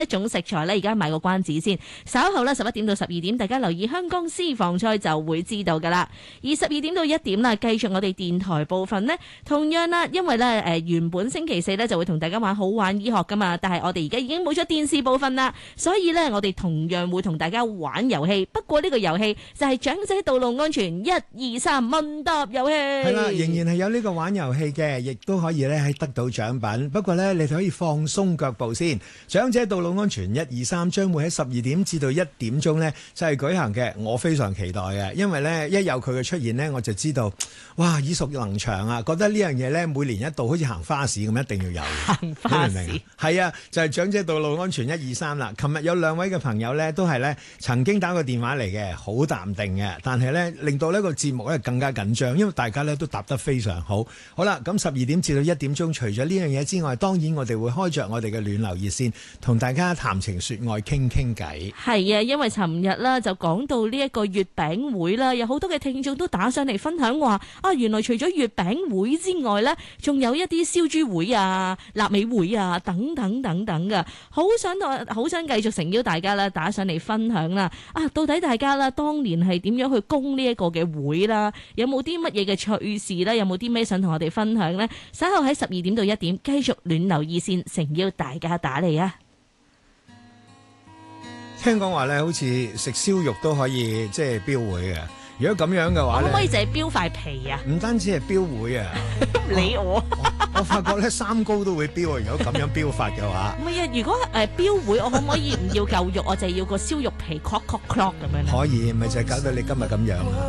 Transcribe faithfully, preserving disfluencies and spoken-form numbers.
一種食材咧，而家賣個關子先，稍後咧十一點到十二點，大家留意香港私房菜就會知道噶啦。而十二點到一點啦，繼續我哋電台部分呢，同樣啦，因為咧誒原本星期四咧就會同大家玩好玩醫學噶嘛，但係我哋而家已經冇咗電視部分啦，所以咧我哋同樣會同大家玩遊戲。不過呢個遊戲就係長者道路安全一二三問答遊戲。 係啦，仍然係有呢個玩遊戲嘅，亦都可以咧喺得到獎品。不過咧，你哋可以放鬆腳步先。長者道路安全一二三將會喺十二點至到一點鐘呢就係舉行嘅，我非常期待嘅，因為呢一有佢嘅出現呢，我就知道，哇耳熟能詳啊！覺得呢樣嘢呢，每年一度好似行花市咁，一定要有。 行花市， 你明唔明？係啊，就係長者道路安全一二三啦。琴日有兩位嘅朋友呢，都係呢曾經打過電話嚟嘅，好淡定嘅，但係呢令到呢個節目呢更加緊張，因為大家呢都答得非常好。好啦，咁十二點至到一點鐘，除咗呢樣嘢之外，當然我哋會開着我哋嘅暖流熱線，同大家談情說愛，傾傾偈。 係啊，因為尋日啦就講到呢一個月餅會啦，有好多嘅聽眾都打上嚟分享話啊，原來除咗月餅會之外呢，仲有一啲燒豬會啊、臘味會啊等等等等嘅，好想好想繼續誠邀大家啦，打上嚟分享啦。啊，到底大家啦當年係點樣去攻呢一個嘅會啦？有冇啲乜嘢嘅趣事啦？有冇啲咩想同我哋分享呢？稍後喺十二點到一點繼續暖流熱線，誠邀大家打嚟啊！ 聽講話咧，好似食燒肉都可以即係標會嘅。如果咁樣嘅話咧， 可唔可以淨係標塊皮啊？ 唔單止係標會啊！ 唔理我， 我，我發覺咧三高都會標啊！如果咁樣標法嘅話， 唔係啊！如果誒標會，我可唔可以唔要嚿肉，我就係要個燒肉皮，clock clock clock 咁樣？ 可以，咪就係搞到你今日咁樣啊！